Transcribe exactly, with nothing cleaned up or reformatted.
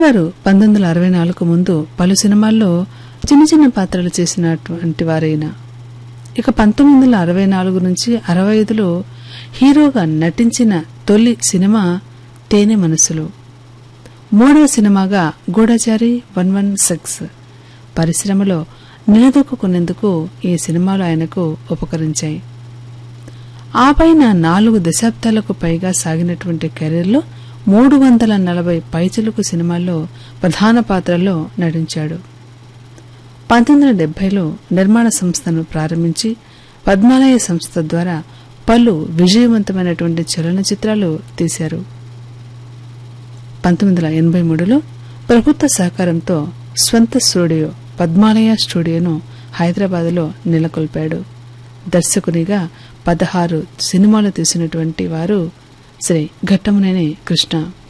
గారు పంతొమ్మిది వందల అరవై నాలుగు ముందు పలు సినిమాల్లో చిన్న చిన్న పాత్రలు చేసినటువంటి వారైన ఇక పంతొమ్మిది వందల అరవై నాలుగు నుంచి అరవై ఐదులో హీరోగా నటించిన తొలి సినిమా తేనె మనసులు. మూడవ సినిమాగా గూఢచారి వన్ వన్ సిక్స్ పరిశ్రమలో నిలదొక్కునేందుకు ఈ సినిమాలు ఆయనకు ఉపకరించాయి. ఆ పైన నాలుగు దశాబ్దాలకు పైగా సాగినటువంటి కెరీర్లో మూడు వందల నలభై పైచిలుకు సినిమాల్లో ప్రధాన పాత్రల్లో నటించాడు. పంతొమ్మిది వందల డెబ్బైలో నిర్మాణ సంస్థను ప్రారంభించి పద్మాలయ సంస్థ ద్వారా పలు విజయవంతమైనటువంటి చలనచిత్రాలు తీశారు. పంతొమ్మిది వందల ఎనభై మూడులో ప్రభుత్వ సహకారంతో స్వంత స్టూడియో పద్మాలయ స్టూడియోను హైదరాబాద్లో నెలకొల్పాడు. దర్శకునిగా పదహారు సినిమాలు తీసినటువంటి వారు శ్రీ ఘట్టమనేని కృష్ణ.